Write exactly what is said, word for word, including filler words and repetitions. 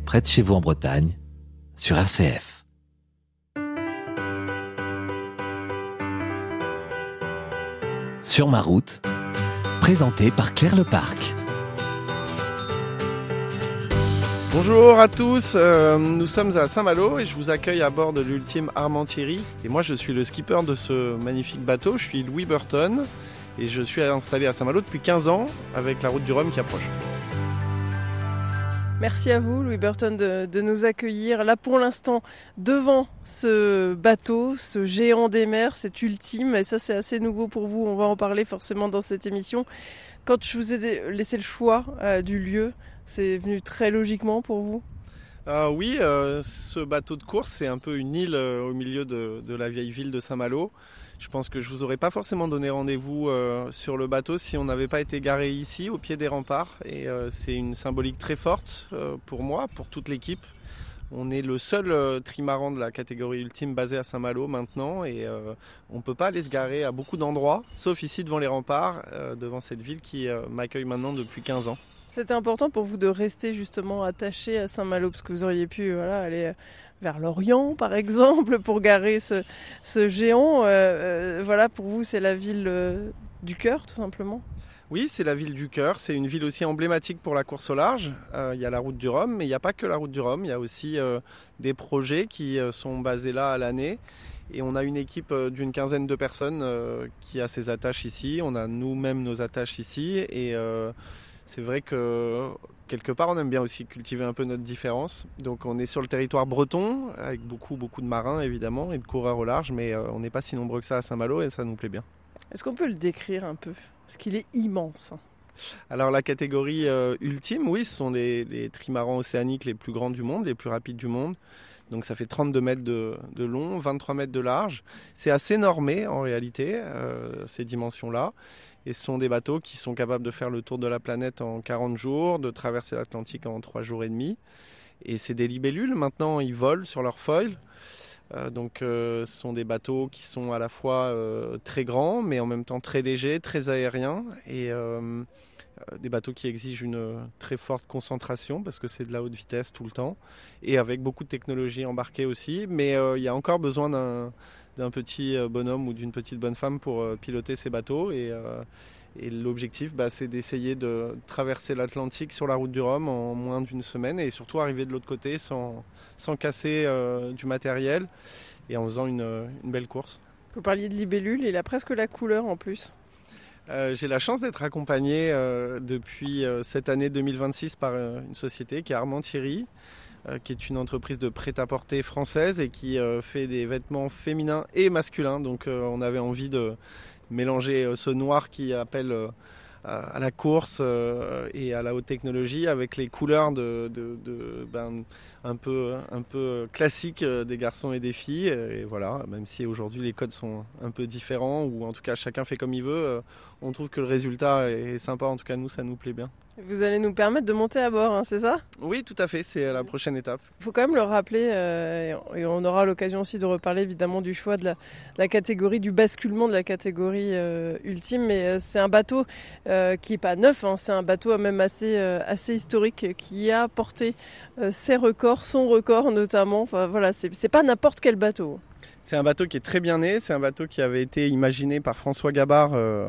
près de chez vous en Bretagne, sur R C F. Sur ma route, présenté par Claire Leparc. Bonjour à tous, euh, nous sommes à Saint-Malo et je vous accueille à bord de l'Ultime Armentières. Et moi je suis le skipper de ce magnifique bateau, je suis Louis Burton et je suis installé à Saint-Malo depuis quinze ans avec la route du Rhum qui approche. Merci à vous Louis Burton de, de nous accueillir là pour l'instant devant ce bateau, ce géant des mers, cet Ultime, et ça c'est assez nouveau pour vous, on va en parler forcément dans cette émission. Quand je vous ai laissé le choix euh, du lieu, c'est venu très logiquement pour vous ? euh, Oui, euh, ce bateau de course, c'est un peu une île euh, au milieu de, de la vieille ville de Saint-Malo. Je pense que je ne vous aurais pas forcément donné rendez-vous euh, sur le bateau si on n'avait pas été garé ici, au pied des remparts. Et euh, c'est une symbolique très forte euh, pour moi, pour toute l'équipe. On est le seul euh, trimaran de la catégorie Ultime basé à Saint-Malo maintenant et euh, on ne peut pas aller se garer à beaucoup d'endroits, sauf ici devant les remparts, euh, devant cette ville qui euh, m'accueille maintenant depuis quinze ans. C'était important pour vous de rester justement attaché à Saint-Malo, parce que vous auriez pu voilà, aller vers l'Orient par exemple pour garer ce, ce géant. Euh, euh, voilà, pour vous c'est la ville euh, du cœur tout simplement ? Oui, c'est la ville du cœur, c'est une ville aussi emblématique pour la course au large. Euh, il y a la route du Rhum, mais il n'y a pas que la route du Rhum, il y a aussi euh, des projets qui euh, sont basés là à l'année. Et on a une équipe euh, d'une quinzaine de personnes euh, qui a ses attaches ici, on a nous-mêmes nos attaches ici. Et euh, c'est vrai que quelque part on aime bien aussi cultiver un peu notre différence. Donc on est sur le territoire breton, avec beaucoup, beaucoup de marins évidemment et de coureurs au large, mais euh, on n'est pas si nombreux que ça à Saint-Malo et ça nous plaît bien. Est-ce qu'on peut le décrire un peu ? Parce qu'il est immense. Alors la catégorie euh, ultime, oui, ce sont les, les trimarans océaniques les plus grands du monde, les plus rapides du monde. Donc ça fait trente-deux mètres de, de long, vingt-trois mètres de large. C'est assez normé en réalité, euh, ces dimensions-là. Et ce sont des bateaux qui sont capables de faire le tour de la planète en quarante jours, de traverser l'Atlantique en trois jours et demi. Et c'est des libellules, maintenant ils volent sur leur foil. Euh, donc euh, ce sont des bateaux qui sont à la fois euh, très grands mais en même temps très légers, très aériens et euh, euh, des bateaux qui exigent une très forte concentration parce que c'est de la haute vitesse tout le temps et avec beaucoup de technologie embarquée aussi, mais euh, il y a encore besoin d'un, d'un petit bonhomme ou d'une petite bonne femme pour euh, piloter ces bateaux et, euh, et l'objectif bah, c'est d'essayer de traverser l'Atlantique sur la route du Rhum en moins d'une semaine et surtout arriver de l'autre côté sans, sans casser euh, du matériel et en faisant une, une belle course. Vous parliez de libellule, il a presque la couleur en plus. Euh, j'ai la chance d'être accompagné euh, depuis euh, cette année deux mille vingt-six par euh, une société qui est Armentières, euh, qui est une entreprise de prêt-à-porter française et qui euh, fait des vêtements féminins et masculins. Donc euh, on avait envie de mélanger euh, ce noir qui appelle euh, à la course euh, et à la haute technologie avec les couleurs de, de, de, ben, un, peu, un peu classiques des garçons et des filles. Et voilà, même si aujourd'hui les codes sont un peu différents ou en tout cas chacun fait comme il veut, euh, on trouve que le résultat est sympa. En tout cas nous, ça nous plaît bien. Vous allez nous permettre de monter à bord, hein, c'est ça ? Oui, tout à fait, c'est la prochaine étape. Il faut quand même le rappeler, euh, et on aura l'occasion aussi de reparler évidemment du choix de la, de la catégorie, du basculement de la catégorie euh, ultime, mais euh, c'est un bateau euh, qui n'est pas neuf, hein, c'est un bateau même assez, euh, assez historique qui a porté euh, ses records, son record notamment, enfin voilà, c'est, c'est pas n'importe quel bateau. C'est un bateau qui est très bien né, c'est un bateau qui avait été imaginé par François Gabard euh,